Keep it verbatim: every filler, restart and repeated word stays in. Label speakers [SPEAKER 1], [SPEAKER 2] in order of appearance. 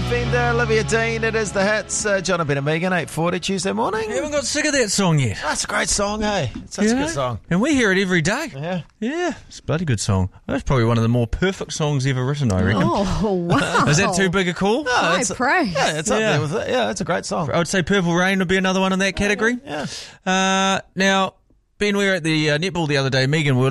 [SPEAKER 1] Fender, Olivia Dean. It is the hits. Uh, John and Ben and Megan, eight forty Tuesday morning.
[SPEAKER 2] You haven't got sick of that song yet.
[SPEAKER 1] That's a great song, hey? It's such
[SPEAKER 2] Yeah.
[SPEAKER 1] a good song.
[SPEAKER 2] And we hear it every day.
[SPEAKER 1] Yeah.
[SPEAKER 2] Yeah, it's a bloody good song. That's probably one of the more perfect songs ever written, I reckon.
[SPEAKER 3] Oh, wow.
[SPEAKER 2] Is that too big a call?
[SPEAKER 1] No,
[SPEAKER 3] High
[SPEAKER 1] it's,
[SPEAKER 3] praise.
[SPEAKER 1] Yeah, it's up
[SPEAKER 2] Yeah.
[SPEAKER 1] there with it. Yeah, it's a great song.
[SPEAKER 2] I would say Purple Rain would be another one in that category.
[SPEAKER 1] Yeah.
[SPEAKER 2] Uh, now, Ben, we were at the uh, netball the other day. Megan, we were